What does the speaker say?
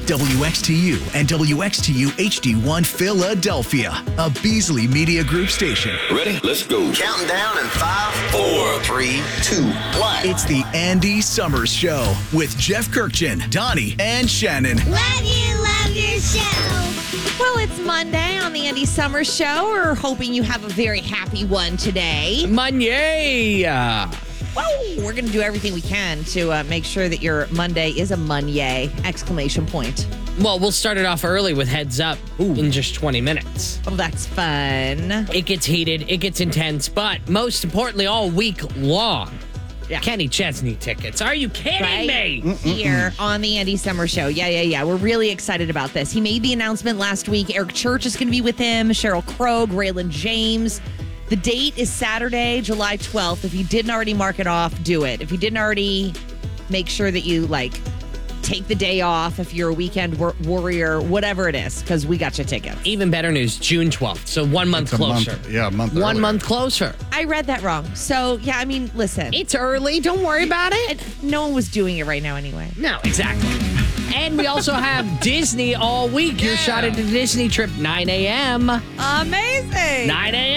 WXTU and WXTU HD1 Philadelphia, a Beasley Media Group station. Ready? Let's go. Counting down in 5, 4, 3, 2, 1. It's the Andy Summers Show with Jeff Kirkchin, Donnie, and Shannon. Love your show. Well, it's Monday on the Andy Summers Show. We're hoping you have a very happy one today. Monday. Whoa, we're going to do everything we can to make sure that your Monday is a Monday! Exclamation point. Well, we'll start it off early with heads up in just 20 minutes. Oh, that's fun. It gets heated, it gets intense, but most importantly, all week long. Yeah. Kenny Chesney tickets. Are you kidding me? Here on the Andy Summers Show. Yeah. We're really excited about this. He made the announcement last week. Eric Church is going to be with him. Cheryl Crow, Raylan James. The date is Saturday, July 12th. If you didn't already mark it off, do it. If you didn't already, make sure that you take the day off if you're a weekend warrior, whatever it is, because we got your tickets. Even better news, June 12th. So 1 month closer. A month 1 earlier. month closer. I read that wrong. So, yeah, I mean, listen. It's early. Don't worry about it. No one was doing it right now anyway. No, exactly. And we also have Disney all week. Your shot at the Disney trip, 9 a.m. Amazing. 9 a.m.